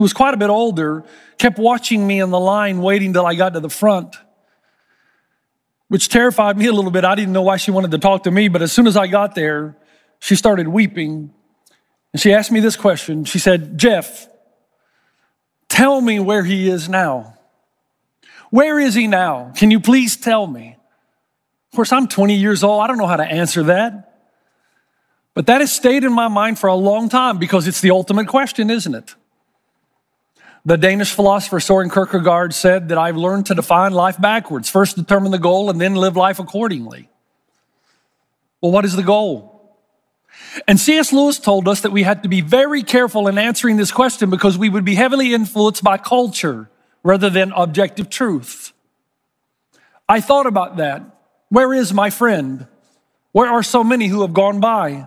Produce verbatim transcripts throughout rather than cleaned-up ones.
who was quite a bit older, kept watching me in the line, waiting till I got to the front, which terrified me a little bit. I didn't know why she wanted to talk to me, but as soon as I got there, she started weeping. And she asked me this question. She said, "Jeff, tell me where he is now. Where is he now? Can you please tell me?" Of course, I'm twenty years old. I don't know how to answer that. But that has stayed in my mind for a long time because it's the ultimate question, isn't it? The Danish philosopher Soren Kierkegaard said that I've learned to define life backwards. First determine the goal and then live life accordingly. Well, what is the goal? And C S Lewis told us that we had to be very careful in answering this question because we would be heavily influenced by culture rather than objective truth. I thought about that. Where is my friend? Where are so many who have gone by?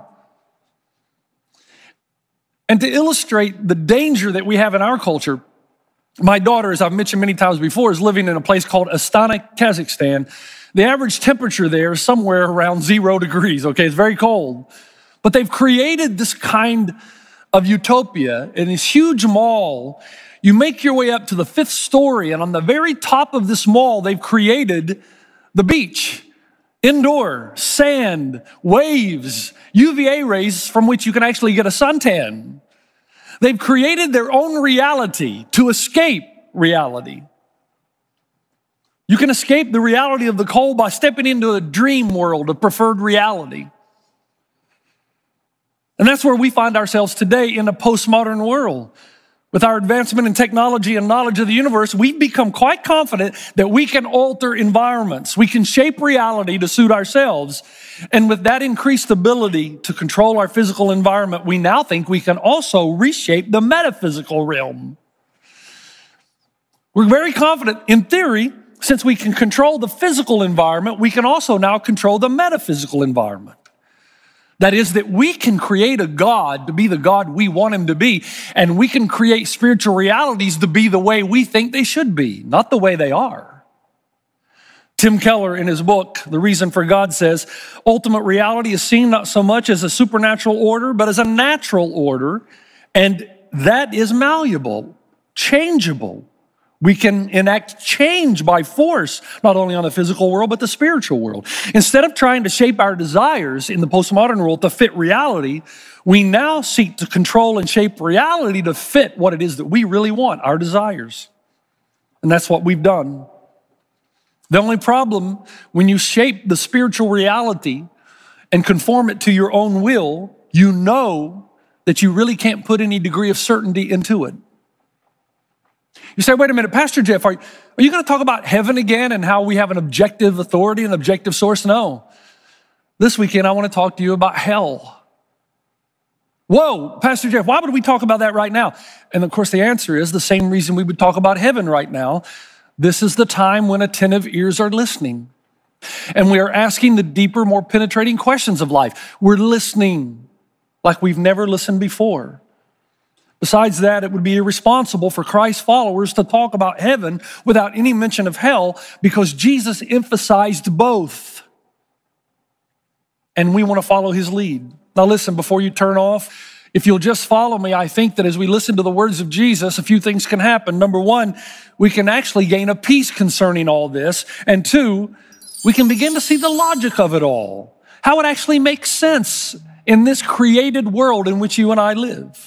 And to illustrate the danger that we have in our culture, my daughter, as I've mentioned many times before, is living in a place called Astana, Kazakhstan. The average temperature there is somewhere around zero degrees, okay? It's very cold. But they've created this kind of utopia in this huge mall. You make your way up to the fifth story, and on the very top of this mall, they've created the beach. Indoor, sand, waves, U V A rays from which you can actually get a suntan. They've created their own reality to escape reality. You can escape the reality of the cold by stepping into a dream world, a preferred reality. And that's where we find ourselves today in a postmodern world. With our advancement in technology and knowledge of the universe, we've become quite confident that we can alter environments. We can shape reality to suit ourselves. And with that increased ability to control our physical environment, we now think we can also reshape the metaphysical realm. We're very confident, in theory, since we can control the physical environment, we can also now control the metaphysical environment. That is, that we can create a God to be the God we want him to be, and we can create spiritual realities to be the way we think they should be, not the way they are. Tim Keller, in his book, The Reason for God, says, ultimate reality is seen not so much as a supernatural order, but as a natural order, and that is malleable, changeable. We can enact change by force, not only on the physical world, but the spiritual world. Instead of trying to shape our desires in the postmodern world to fit reality, we now seek to control and shape reality to fit what it is that we really want, our desires. And that's what we've done. The only problem when you shape the spiritual reality and conform it to your own will, you know that you really can't put any degree of certainty into it. You say, wait a minute, Pastor Jeff, are, are you going to talk about heaven again and how we have an objective authority, an objective source? No. This weekend, I want to talk to you about hell. Whoa, Pastor Jeff, why would we talk about that right now? And of course, the answer is the same reason we would talk about heaven right now. This is the time when attentive ears are listening. And we are asking the deeper, more penetrating questions of life. We're listening like we've never listened before. Besides that, it would be irresponsible for Christ's followers to talk about heaven without any mention of hell because Jesus emphasized both. And we want to follow his lead. Now listen, before you turn off, if you'll just follow me, I think that as we listen to the words of Jesus, a few things can happen. Number one, we can actually gain a peace concerning all this. And two, we can begin to see the logic of it all. How it actually makes sense in this created world in which you and I live.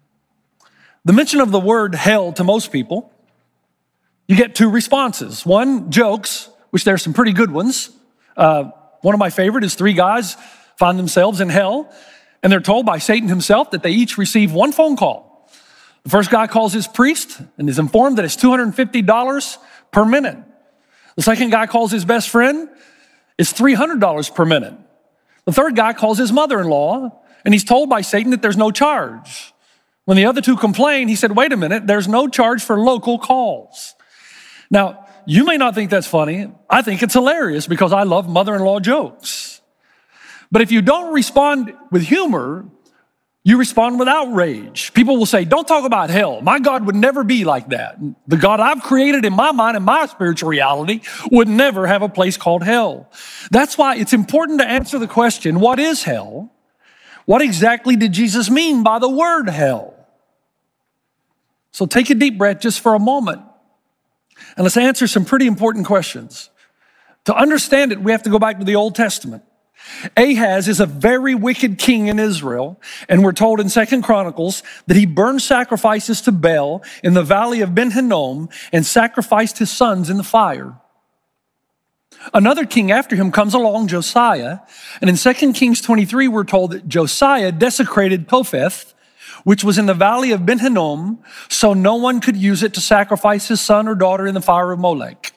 The mention of the word hell to most people, you get two responses. One, jokes, which there are some pretty good ones. Uh, one of my favorite is three guys find themselves in hell, and they're told by Satan himself that they each receive one phone call. The first guy calls his priest and is informed that it's two hundred fifty dollars per minute. The second guy calls his best friend. It's three hundred dollars per minute. The third guy calls his mother-in-law, and he's told by Satan that there's no charge. When the other two complained, he said, wait a minute, there's no charge for local calls. Now, you may not think that's funny. I think it's hilarious because I love mother-in-law jokes. But if you don't respond with humor, you respond with outrage. People will say, don't talk about hell. My God would never be like that. The God I've created in my mind and my spiritual reality would never have a place called hell. That's why it's important to answer the question, what is hell? What exactly did Jesus mean by the word hell? So take a deep breath just for a moment, and let's answer some pretty important questions. To understand it, we have to go back to the Old Testament. Ahaz is a very wicked king in Israel, and we're told in Second Chronicles that he burned sacrifices to Baal in the valley of Ben Hinnom and sacrificed his sons in the fire. Another king after him comes along, Josiah, and in Second Kings twenty-three, we're told that Josiah desecrated Topheth, which was in the valley of Ben Hinnom, so no one could use it to sacrifice his son or daughter in the fire of Molech.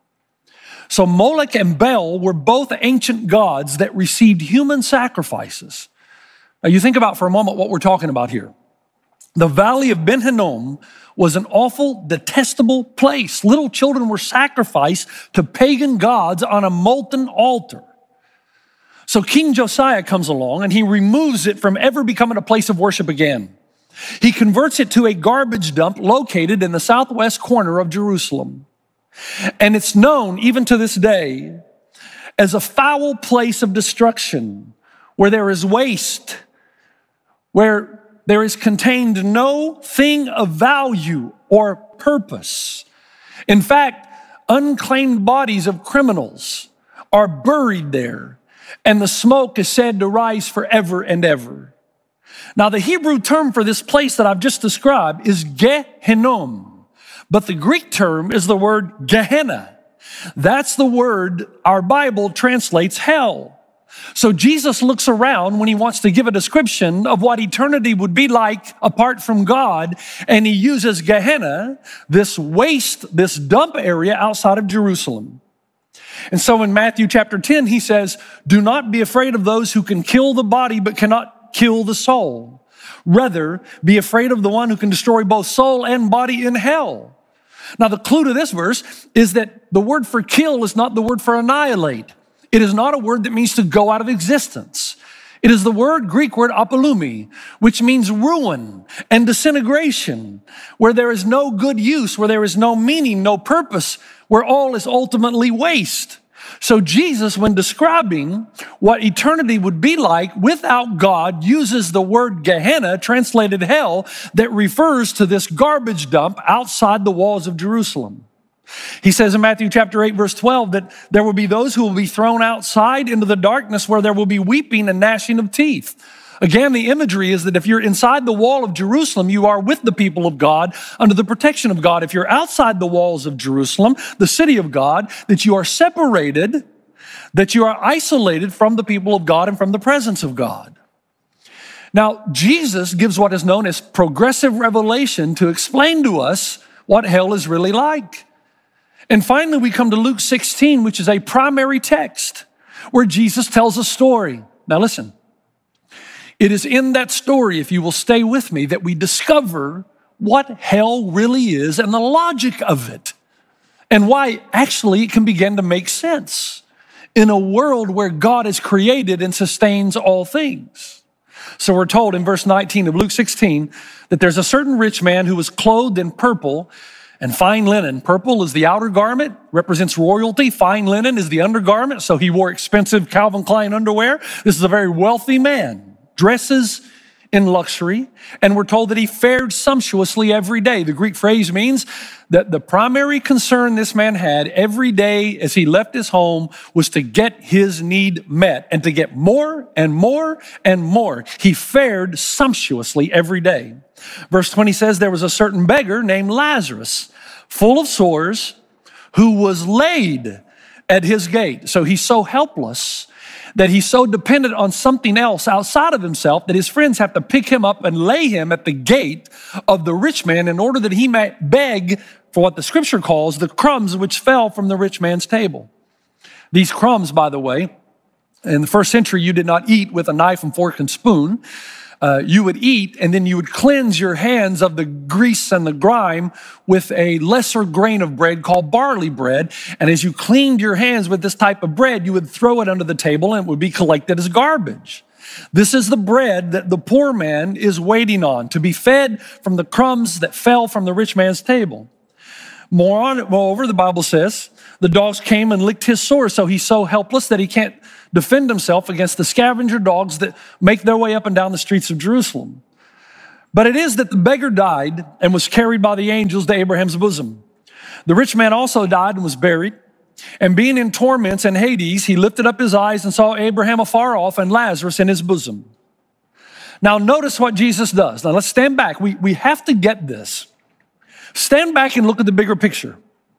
So Molech and Baal were both ancient gods that received human sacrifices. Now you think about for a moment what we're talking about here. The valley of Ben Hinnom was an awful, detestable place. Little children were sacrificed to pagan gods on a molten altar. So King Josiah comes along and he removes it from ever becoming a place of worship again. He converts it to a garbage dump located in the southwest corner of Jerusalem. And it's known even to this day as a foul place of destruction where there is waste, where there is contained no thing of value or purpose. In fact, unclaimed bodies of criminals are buried there, and the smoke is said to rise forever and ever. Now, the Hebrew term for this place that I've just described is Gehinnom. But the Greek term is the word Gehenna. That's the word our Bible translates hell. So Jesus looks around when he wants to give a description of what eternity would be like apart from God, and he uses Gehenna, this waste, this dump area outside of Jerusalem. And so in Matthew chapter ten, he says, do not be afraid of those who can kill the body but cannot kill the soul. Rather, be afraid of the one who can destroy both soul and body in hell. Now, the clue to this verse is that the word for kill is not the word for annihilate. It is not a word that means to go out of existence. It is the word, Greek word, apolumi, which means ruin and disintegration, where there is no good use, where there is no meaning, no purpose, where all is ultimately waste. So Jesus, when describing what eternity would be like without God, uses the word Gehenna, translated hell, that refers to this garbage dump outside the walls of Jerusalem. He says in Matthew chapter eight, verse twelve, that there will be those who will be thrown outside into the darkness where there will be weeping and gnashing of teeth. Again, the imagery is that if you're inside the wall of Jerusalem, you are with the people of God under the protection of God. If you're outside the walls of Jerusalem, the city of God, that you are separated, that you are isolated from the people of God and from the presence of God. Now, Jesus gives what is known as progressive revelation to explain to us what hell is really like. And finally, we come to Luke sixteen, which is a primary text where Jesus tells a story. Now listen. It is in that story, if you will stay with me, that we discover what hell really is and the logic of it, and why actually it can begin to make sense in a world where God has created and sustains all things. So we're told in verse nineteen of Luke sixteen that there's a certain rich man who was clothed in purple and fine linen. Purple is the outer garment, represents royalty. Fine linen is the undergarment, so he wore expensive Calvin Klein underwear. This is a very wealthy man. Dresses in luxury, and we're told that he fared sumptuously every day. The Greek phrase means that the primary concern this man had every day as he left his home was to get his need met and to get more and more and more. He fared sumptuously every day. Verse twenty says there was a certain beggar named Lazarus, full of sores, who was laid at his gate. So he's so helpless that he's so dependent on something else outside of himself that his friends have to pick him up and lay him at the gate of the rich man in order that he might beg for what the scripture calls the crumbs which fell from the rich man's table. These crumbs, by the way, in the first century, you did not eat with a knife and fork and spoon. Uh, you would eat, and then you would cleanse your hands of the grease and the grime with a lesser grain of bread called barley bread. And as you cleaned your hands with this type of bread, you would throw it under the table and it would be collected as garbage. This is the bread that the poor man is waiting on, to be fed from the crumbs that fell from the rich man's table. More on it, moreover, the Bible says, the dogs came and licked his sores, so he's so helpless that he can't defend himself against the scavenger dogs that make their way up and down the streets of Jerusalem. But it is that the beggar died and was carried by the angels to Abraham's bosom. The rich man also died and was buried. And being in torments in Hades, he lifted up his eyes and saw Abraham afar off and Lazarus in his bosom. Now notice what Jesus does. Now let's stand back. We, we have to get this. Stand back and look at the bigger picture.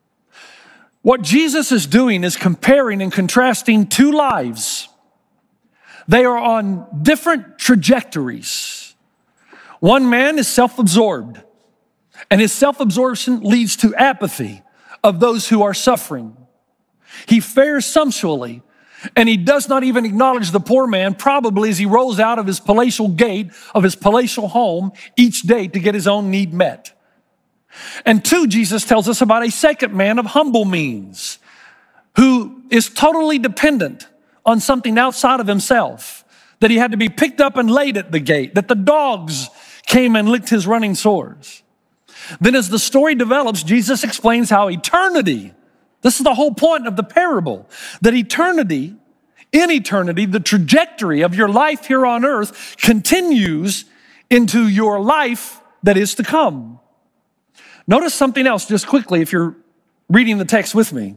What Jesus is doing is comparing and contrasting two lives. They are on different trajectories. One man is self-absorbed, and his self-absorption leads to apathy of those who are suffering. He fares sumptuously, and he does not even acknowledge the poor man, probably as he rolls out of his palatial gate of his palatial home each day to get his own need met. And two, Jesus tells us about a second man of humble means who is totally dependent on something outside of himself, that he had to be picked up and laid at the gate, that the dogs came and licked his running sores. Then as the story develops, Jesus explains how eternity, this is the whole point of the parable, that eternity, in eternity, the trajectory of your life here on earth continues into your life that is to come. Notice something else just quickly if you're reading the text with me.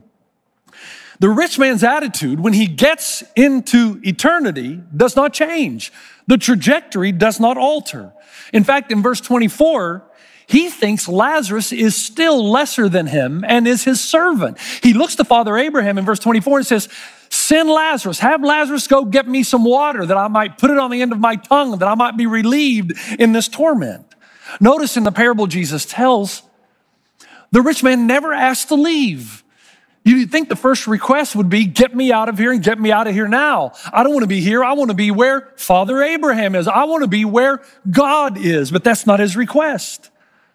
The rich man's attitude when he gets into eternity does not change. The trajectory does not alter. In fact, in verse twenty-four, he thinks Lazarus is still lesser than him and is his servant. He looks to Father Abraham in verse twenty-four and says, send Lazarus, have Lazarus go get me some water that I might put it on the end of my tongue, that I might be relieved in this torment. Notice in the parable Jesus tells, the rich man never asked to leave. You'd think the first request would be, get me out of here and get me out of here now. I don't want to be here. I want to be where Father Abraham is. I want to be where God is. But that's not his request.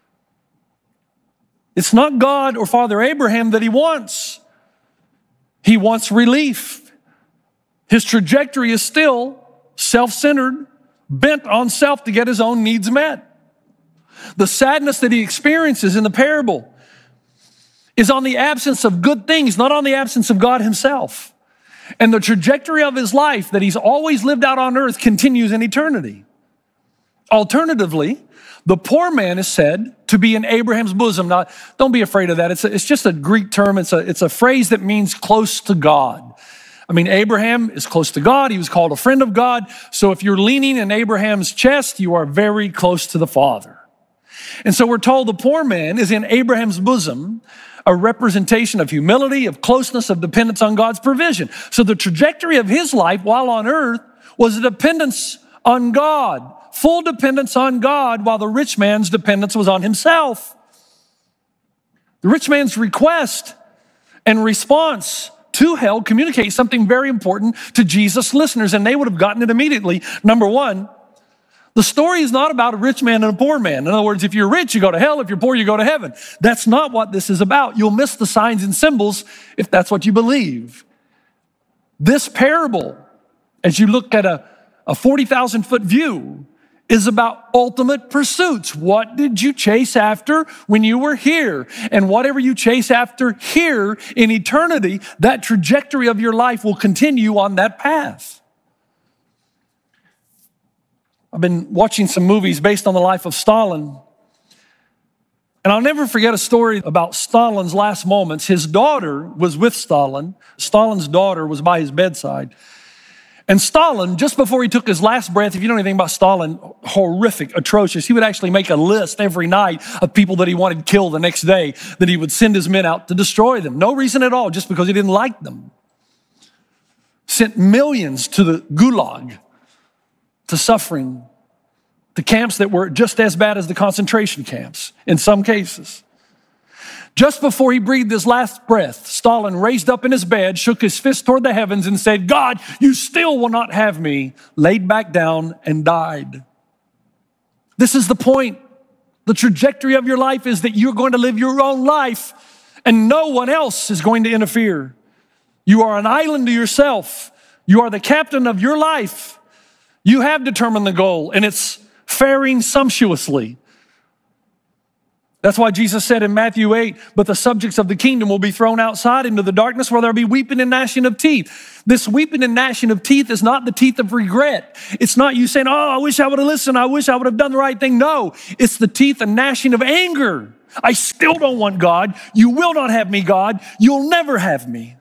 It's not God or Father Abraham that he wants. He wants relief. His trajectory is still self-centered, bent on self to get his own needs met. The sadness that he experiences in the parable is on the absence of good things, not on the absence of God himself. And the trajectory of his life that he's always lived out on earth continues in eternity. Alternatively, the poor man is said to be in Abraham's bosom. Now, don't be afraid of that. It's, a, it's just a Greek term. It's a, it's a phrase that means close to God. I mean, Abraham is close to God. He was called a friend of God. So if you're leaning in Abraham's chest, you are very close to the Father. And so we're told the poor man is in Abraham's bosom, a representation of humility, of closeness, of dependence on God's provision. So the trajectory of his life while on earth was a dependence on God, full dependence on God, while the rich man's dependence was on himself. The rich man's request and response to hell communicate something very important to Jesus' listeners, and they would have gotten it immediately. Number one, the story is not about a rich man and a poor man. In other words, if you're rich, you go to hell. If you're poor, you go to heaven. That's not what this is about. You'll miss the signs and symbols if that's what you believe. This parable, as you look at a, a forty thousand foot view, is about ultimate pursuits. What did you chase after when you were here? And whatever you chase after here in eternity, that trajectory of your life will continue on that path. I've been watching some movies based on the life of Stalin. And I'll never forget a story about Stalin's last moments. His daughter was with Stalin. Stalin's daughter was by his bedside. And Stalin, just before he took his last breath, if you know anything about Stalin, horrific, atrocious, he would actually make a list every night of people that he wanted killed the next day, that he would send his men out to destroy them. No reason at all, just because he didn't like them. Sent millions to the gulag, to suffering, to camps that were just as bad as the concentration camps in some cases. Just before he breathed his last breath, Stalin raised up in his bed, shook his fist toward the heavens and said, God, you still will not have me, laid back down and died. This is the point. The trajectory of your life is that you're going to live your own life and no one else is going to interfere. You are an island to yourself. You are the captain of your life. You have determined the goal, and it's faring sumptuously. That's why Jesus said in Matthew eight, but the subjects of the kingdom will be thrown outside into the darkness where there'll be weeping and gnashing of teeth. This weeping and gnashing of teeth is not the teeth of regret. It's not you saying, oh, I wish I would have listened. I wish I would have done the right thing. No, it's the teeth and gnashing of anger. I still don't want God. You will not have me, God. You'll never have me.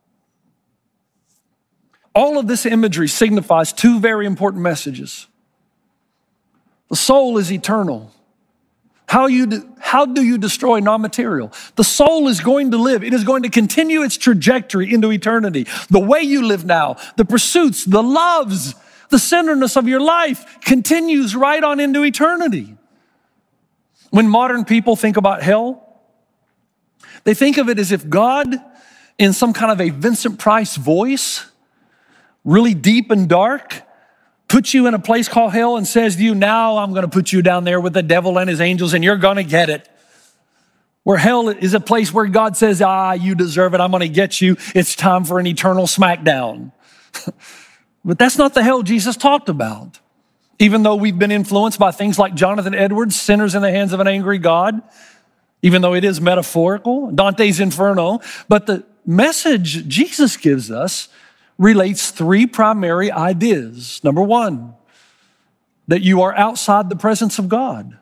All of this imagery signifies two very important messages. The soul is eternal. How, you do, how do you destroy non-material? The soul is going to live. It is going to continue its trajectory into eternity. The way you live now, the pursuits, the loves, the centeredness of your life continues right on into eternity. When modern people think about hell, they think of it as if God, in some kind of a Vincent Price voice, really deep and dark, puts you in a place called hell and says to you, now I'm going to put you down there with the devil and his angels and you're going to get it. Where hell is a place where God says, ah, you deserve it. I'm going to get you. It's time for an eternal smackdown. But that's not the hell Jesus talked about. Even though we've been influenced by things like Jonathan Edwards, Sinners in the Hands of an Angry God, even though it is metaphorical, Dante's Inferno, but the message Jesus gives us relates three primary ideas. Number one, that you are outside the presence of God.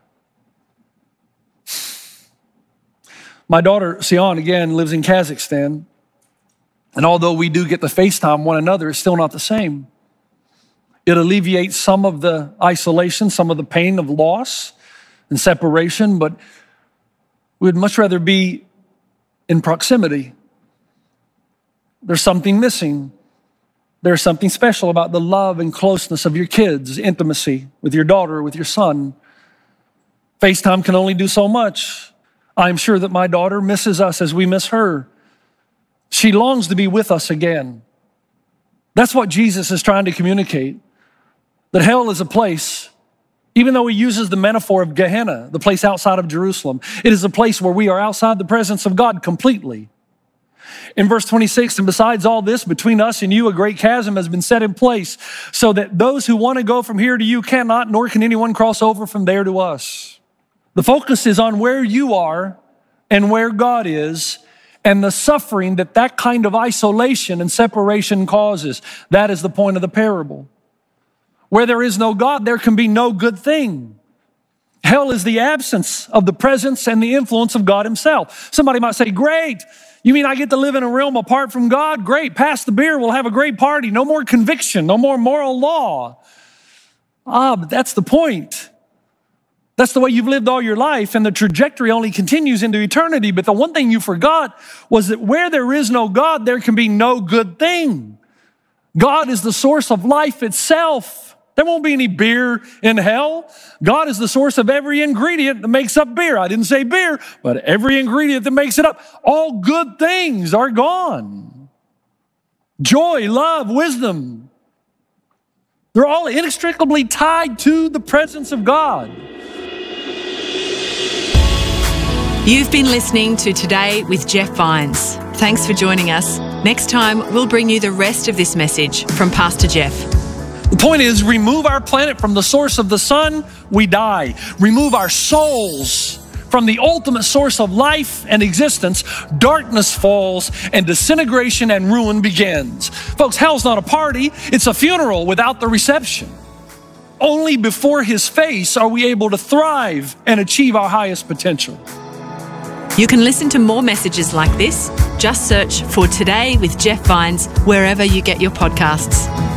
My daughter, Sion, again, lives in Kazakhstan. And although we do get to FaceTime one another, it's still not the same. It alleviates some of the isolation, some of the pain of loss and separation, but we'd much rather be in proximity. There's something missing. There's something special about the love and closeness of your kids, intimacy with your daughter, with your son. FaceTime can only do so much. I'm sure that my daughter misses us as we miss her. She longs to be with us again. That's what Jesus is trying to communicate. That hell is a place, even though he uses the metaphor of Gehenna, the place outside of Jerusalem, it is a place where we are outside the presence of God completely. In verse twenty-six, and besides all this, between us and you, a great chasm has been set in place so that those who want to go from here to you cannot, nor can anyone cross over from there to us. The focus is on where you are and where God is and the suffering that that kind of isolation and separation causes. That is the point of the parable. Where there is no God, there can be no good thing. Hell is the absence of the presence and the influence of God himself. Somebody might say, great. You mean I get to live in a realm apart from God? Great, pass the beer, we'll have a great party. No more conviction, no more moral law. Ah, but that's the point. That's the way you've lived all your life, and the trajectory only continues into eternity. But the one thing you forgot was that where there is no God, there can be no good thing. God is the source of life itself. There won't be any beer in hell. God is the source of every ingredient that makes up beer. I didn't say beer, but every ingredient that makes it up. All good things are gone. Joy, love, wisdom. They're all inextricably tied to the presence of God. You've been listening to Today with Jeff Vines. Thanks for joining us. Next time, we'll bring you the rest of this message from Pastor Jeff. The point is, remove our planet from the source of the sun, we die. Remove our souls from the ultimate source of life and existence, darkness falls and disintegration and ruin begins. Folks, hell's not a party, it's a funeral without the reception. Only before his face are we able to thrive and achieve our highest potential. You can listen to more messages like this. Just search for Today with Jeff Vines wherever you get your podcasts.